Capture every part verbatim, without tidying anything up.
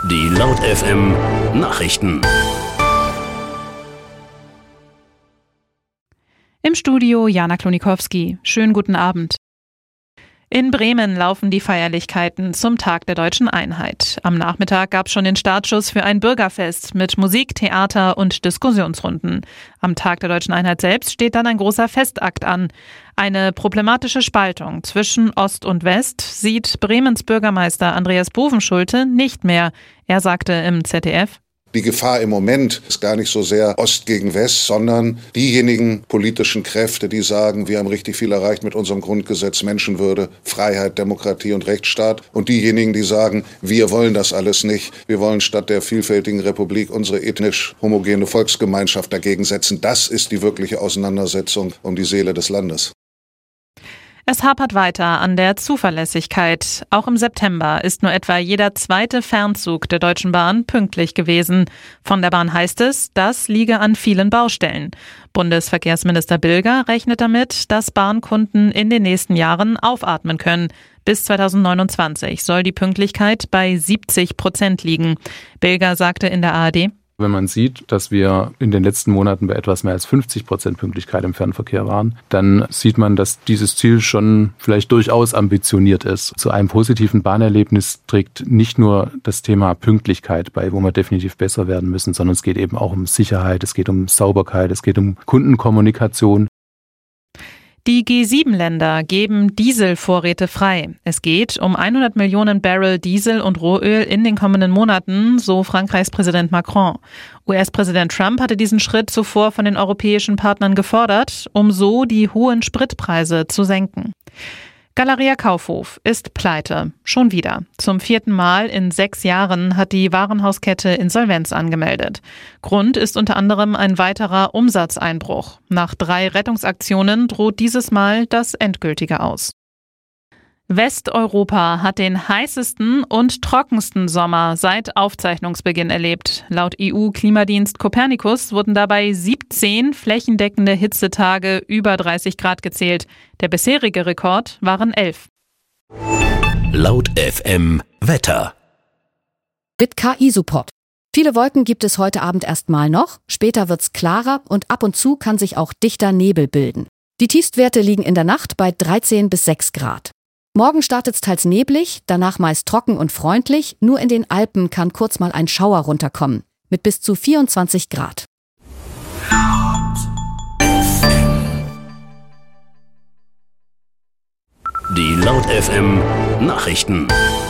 Die Laut F M Nachrichten. Im Studio Jana Klonikowski. Schönen guten Abend. In Bremen laufen die Feierlichkeiten zum Tag der Deutschen Einheit. Am Nachmittag gab es schon den Startschuss für ein Bürgerfest mit Musik, Theater und Diskussionsrunden. Am Tag der Deutschen Einheit selbst steht dann ein großer Festakt an. Eine problematische Spaltung zwischen Ost und West sieht Bremens Bürgermeister Andreas Bovenschulte nicht mehr. Er sagte im Z D F: Die Gefahr im Moment ist gar nicht so sehr Ost gegen West, sondern diejenigen politischen Kräfte, die sagen, wir haben richtig viel erreicht mit unserem Grundgesetz, Menschenwürde, Freiheit, Demokratie und Rechtsstaat. Und diejenigen, die sagen, wir wollen das alles nicht. Wir wollen statt der vielfältigen Republik unsere ethnisch homogene Volksgemeinschaft dagegen setzen. Das ist die wirkliche Auseinandersetzung um die Seele des Landes. Es hapert weiter an der Zuverlässigkeit. Auch im September ist nur etwa jeder zweite Fernzug der Deutschen Bahn pünktlich gewesen. Von der Bahn heißt es, das liege an vielen Baustellen. Bundesverkehrsminister Bilger rechnet damit, dass Bahnkunden in den nächsten Jahren aufatmen können. Bis zweitausendneunundzwanzig soll die Pünktlichkeit bei siebzig Prozent liegen. Bilger sagte in der A R D: Wenn man sieht, dass wir in den letzten Monaten bei etwas mehr als fünfzig Prozent Pünktlichkeit im Fernverkehr waren, dann sieht man, dass dieses Ziel schon vielleicht durchaus ambitioniert ist. Zu einem positiven Bahnerlebnis trägt nicht nur das Thema Pünktlichkeit bei, wo wir definitiv besser werden müssen, sondern es geht eben auch um Sicherheit, es geht um Sauberkeit, es geht um Kundenkommunikation. Die G sieben Länder geben Dieselvorräte frei. Es geht um hundert Millionen Barrel Diesel und Rohöl in den kommenden Monaten, so Frankreichs Präsident Macron. U S-Präsident Trump hatte diesen Schritt zuvor von den europäischen Partnern gefordert, um so die hohen Spritpreise zu senken. Galeria Kaufhof ist pleite. Schon wieder. Zum vierten Mal in sechs Jahren hat die Warenhauskette Insolvenz angemeldet. Grund ist unter anderem ein weiterer Umsatzeinbruch. Nach drei Rettungsaktionen droht dieses Mal das endgültige Aus. Westeuropa hat den heißesten und trockensten Sommer seit Aufzeichnungsbeginn erlebt. Laut E U-Klimadienst Copernicus wurden dabei siebzehn flächendeckende Hitzetage über dreißig Grad gezählt. Der bisherige Rekord waren elf. Laut F M Wetter. Mit K I-Support. Viele Wolken gibt es heute Abend erstmal noch, später wird's klarer und ab und zu kann sich auch dichter Nebel bilden. Die Tiefstwerte liegen in der Nacht bei dreizehn bis sechs Grad. Morgen startet's teils neblig, danach meist trocken und freundlich. Nur in den Alpen kann kurz mal ein Schauer runterkommen. Mit bis zu vierundzwanzig Grad. Die Laut F M Nachrichten.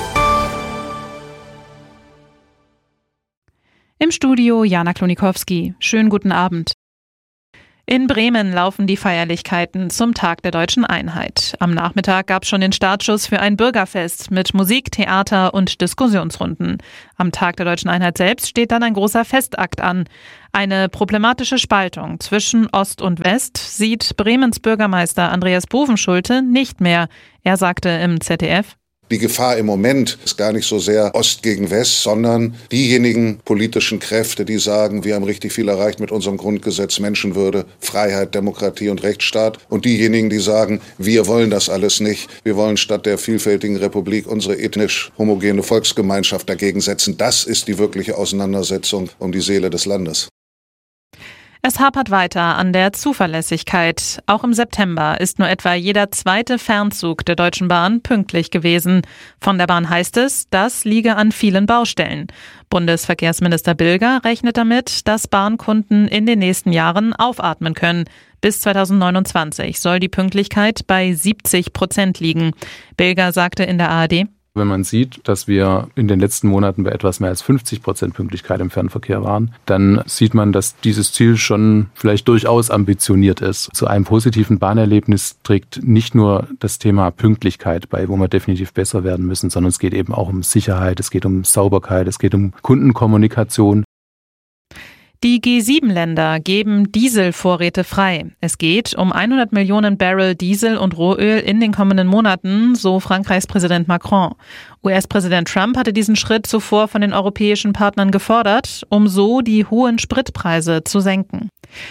Im Studio Jana Klonikowski. Schönen guten Abend. In Bremen laufen die Feierlichkeiten zum Tag der Deutschen Einheit. Am Nachmittag gab es schon den Startschuss für ein Bürgerfest mit Musik, Theater und Diskussionsrunden. Am Tag der Deutschen Einheit selbst steht dann ein großer Festakt an. Eine problematische Spaltung zwischen Ost und West sieht Bremens Bürgermeister Andreas Bovenschulte nicht mehr. Er sagte im Z D F: Die Gefahr im Moment ist gar nicht so sehr Ost gegen West, sondern diejenigen politischen Kräfte, die sagen, wir haben richtig viel erreicht mit unserem Grundgesetz, Menschenwürde, Freiheit, Demokratie und Rechtsstaat. Und diejenigen, die sagen, wir wollen das alles nicht. Wir wollen statt der vielfältigen Republik unsere ethnisch homogene Volksgemeinschaft dagegen setzen. Das ist die wirkliche Auseinandersetzung um die Seele des Landes. Es hapert weiter an der Zuverlässigkeit. Auch im September ist nur etwa jeder zweite Fernzug der Deutschen Bahn pünktlich gewesen. Von der Bahn heißt es, das liege an vielen Baustellen. Bundesverkehrsminister Bilger rechnet damit, dass Bahnkunden in den nächsten Jahren aufatmen können. Bis zweitausendneunundzwanzig soll die Pünktlichkeit bei siebzig Prozent liegen. Bilger sagte in der A R D: Wenn man sieht, dass wir in den letzten Monaten bei etwas mehr als fünfzig Prozent Pünktlichkeit im Fernverkehr waren, dann sieht man, dass dieses Ziel schon vielleicht durchaus ambitioniert ist. Zu einem positiven Bahnerlebnis trägt nicht nur das Thema Pünktlichkeit bei, wo wir definitiv besser werden müssen, sondern es geht eben auch um Sicherheit, es geht um Sauberkeit, es geht um Kundenkommunikation. Die G sieben Länder geben Dieselvorräte frei. Es geht um hundert Millionen Barrel Diesel und Rohöl in den kommenden Monaten, so Frankreichs Präsident Macron. U S-Präsident Trump hatte diesen Schritt zuvor von den europäischen Partnern gefordert, um so die hohen Spritpreise zu senken.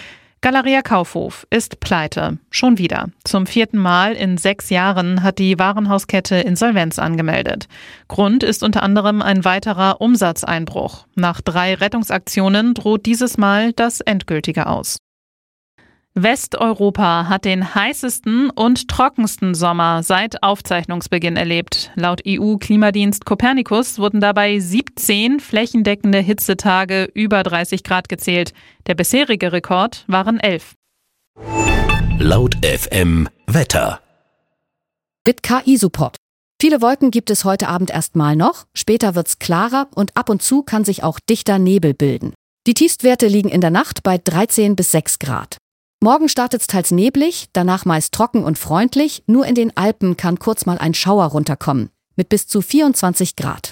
Galeria Kaufhof ist pleite. Schon wieder. Zum vierten Mal in sechs Jahren hat die Warenhauskette Insolvenz angemeldet. Grund ist unter anderem ein weiterer Umsatzeinbruch. Nach drei Rettungsaktionen droht dieses Mal das endgültige Aus. Westeuropa hat den heißesten und trockensten Sommer seit Aufzeichnungsbeginn erlebt. Laut E U-Klimadienst Copernicus wurden dabei siebzehn flächendeckende Hitzetage über dreißig Grad gezählt. Der bisherige Rekord waren elf. Laut F M Wetter. Mit K I-Support. Viele Wolken gibt es heute Abend erstmal noch, später wird's klarer und ab und zu kann sich auch dichter Nebel bilden. Die Tiefstwerte liegen in der Nacht bei dreizehn bis sechs Grad. Morgen startet's teils neblig, danach meist trocken und freundlich, nur in den Alpen kann kurz mal ein Schauer runterkommen, mit bis zu vierundzwanzig Grad.